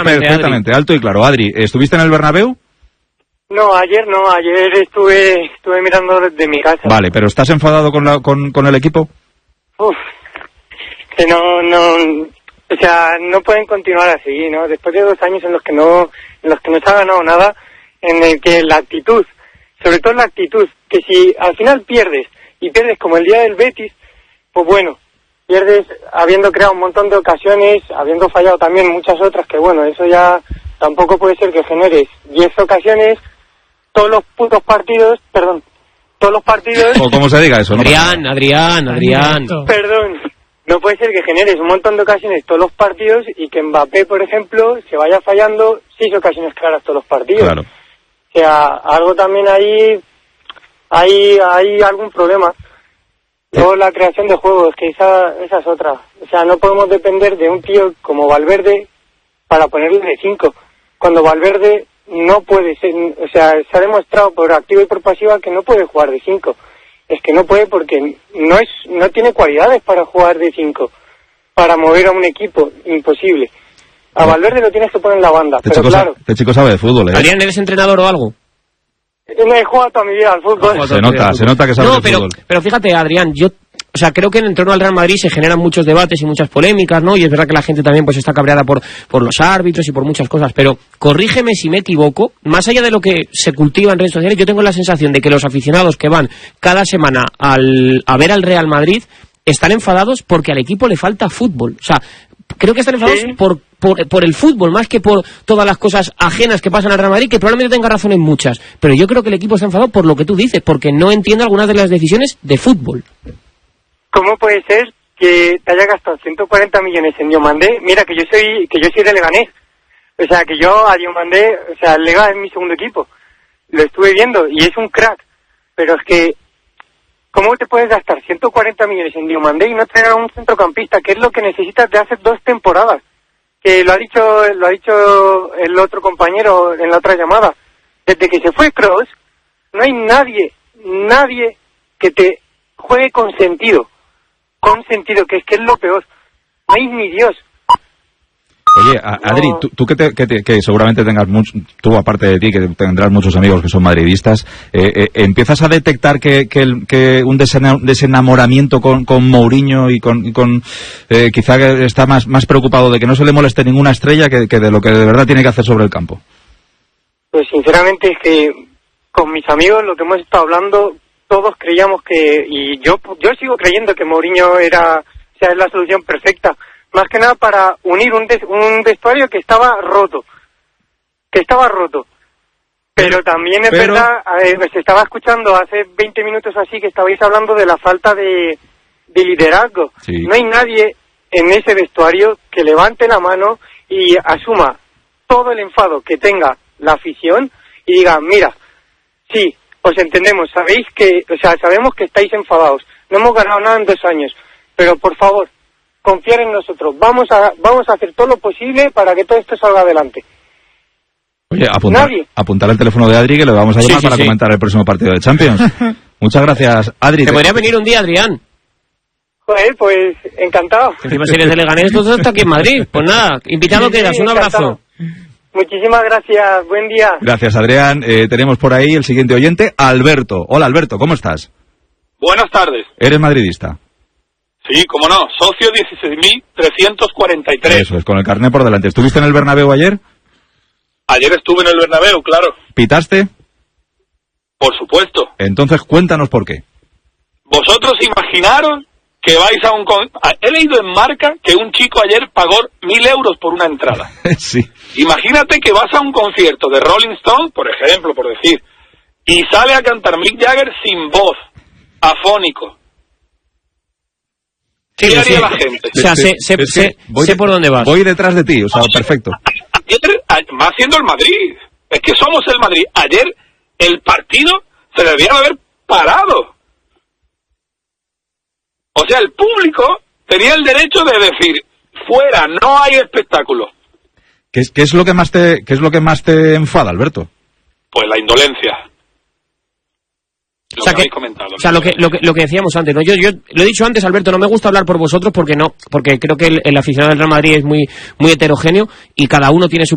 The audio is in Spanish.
Perfectamente, alto y claro. Adri, ¿estuviste en el Bernabéu? No, ayer estuve mirando desde mi casa. Vale, pero ¿estás enfadado con el equipo? Uf, que no, o sea, no pueden continuar así, ¿no? Después de 2 años en los que no se ha ganado nada, en el que la actitud, sobre todo la actitud, que si al final pierdes como el día del Betis, pues bueno, pierdes habiendo creado un montón de ocasiones, habiendo fallado también muchas otras, que bueno, eso ya tampoco puede ser que generes 10 ocasiones todos los partidos. O como se diga eso, ¿no? Adrián. Perdón. No puede ser que generes un montón de ocasiones todos los partidos y que Mbappé, por ejemplo, se vaya fallando 6 ocasiones claras todos los partidos. Claro. O sea, algo también ahí, hay algún problema. Luego la creación de juegos, que esa es otra. O sea, no podemos depender de un tío como Valverde para ponerle de 5. Cuando Valverde no puede ser, o sea, se ha demostrado por activa y por pasiva que no puede jugar de 5. Es que no puede porque no tiene cualidades para jugar de 5, para mover a un equipo, imposible. A Valverde lo tienes que poner en la banda, pero claro. Este chico sabe de fútbol, ¿eh? Adrián, ¿eres entrenador o algo? No he jugado toda mi vida al fútbol. Se nota que sabe de fútbol. Pero fíjate, Adrián, o sea, creo que en torno al Real Madrid se generan muchos debates y muchas polémicas, ¿no? Y es verdad que la gente también pues está cabreada por los árbitros y por muchas cosas, pero corrígeme si me equivoco, más allá de lo que se cultiva en redes sociales, yo tengo la sensación de que los aficionados que van cada semana a ver al Real Madrid están enfadados porque al equipo le falta fútbol. O sea, creo que están enfadados por el fútbol, más que por todas las cosas ajenas que pasan al Real Madrid, que probablemente tenga razón en muchas. Pero yo creo que el equipo está enfadado por lo que tú dices, porque no entiende algunas de las decisiones de fútbol. ¿Cómo puede ser que te haya gastado 140 millones en Diomandé? Mira, que yo soy de Leganés. O sea, que yo a Diomandé, o sea, el Lega es mi segundo equipo. Lo estuve viendo y es un crack. Pero es que, ¿cómo te puedes gastar 140 millones en Diomandé y no traer a un centrocampista, que es lo que necesitas de hace 2 temporadas? Que lo ha dicho el otro compañero en la otra llamada. Desde que se fue Kroos, no hay nadie que te juegue con sentido, que es lo peor. No hay ni Dios. Oye, Adri, tú que seguramente tengas tú aparte de ti, que tendrás muchos amigos que son madridistas, ¿empiezas a detectar que un desenamoramiento con Mourinho y con quizá que está más preocupado de que no se le moleste ninguna estrella que de lo que de verdad tiene que hacer sobre el campo? Pues sinceramente es que con mis amigos lo que hemos estado hablando, todos creíamos y yo sigo creyendo que Mourinho es la solución perfecta, más que nada para unir un vestuario que estaba roto. Pero también es verdad, se estaba escuchando hace 20 minutos así que estabais hablando de la falta de liderazgo. Sí. No hay nadie en ese vestuario que levante la mano y asuma todo el enfado que tenga la afición y diga, mira, sí, os entendemos, sabemos que estáis enfadados, no hemos ganado nada en 2 años, pero por favor, confiar en nosotros, vamos a hacer todo lo posible para que todo esto salga adelante. Oye, apuntar el teléfono de Adri, que le vamos a llamar para comentar el próximo partido de Champions. Muchas gracias, Adri. ¿Te podría venir un día, Adrián? Joder, pues encantado. Encima si eres de Leganés, tú estás aquí en Madrid. Pues nada, invitado quedas, un abrazo. Muchísimas gracias, buen día. Gracias, Adrián. Tenemos por ahí el siguiente oyente, Alberto. Hola, Alberto, ¿cómo estás? Buenas tardes. ¿Eres madridista? Sí, cómo no, socio 16.343. Eso es, con el carné por delante. ¿Estuviste en el Bernabéu ayer? Ayer estuve en el Bernabéu, claro. ¿Pitaste? Por supuesto. Entonces, cuéntanos por qué. ¿Vosotros imaginaron que vais a un... He leído en Marca que un chico ayer pagó 1.000 euros por una entrada. Sí. Imagínate que vas a un concierto de Rolling Stone, por ejemplo, por decir, y sale a cantar Mick Jagger sin voz, afónico. ¿Qué haría la gente? O sea, sé por dónde vas. Voy detrás de ti, o sea, perfecto. Ayer, más siendo el Madrid, es que somos el Madrid. Ayer el partido se debería haber parado. O sea, el público tenía el derecho de decir, fuera, no hay espectáculo. ¿Qué es lo que más te enfada, Alberto? Pues la indolencia. Lo que decíamos antes, ¿no? Yo lo he dicho antes, Alberto, no me gusta hablar por vosotros porque creo que el aficionado del Real Madrid es muy, muy heterogéneo y cada uno tiene su